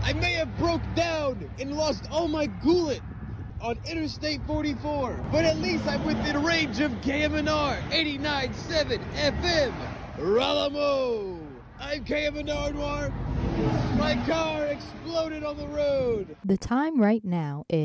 I may have broke down and lost all my gullet on Interstate 44, but at least I'm within range of KMNR 89.7 FM. Ralamo! I'm KMNR Noir. My car exploded on the road. The time right now is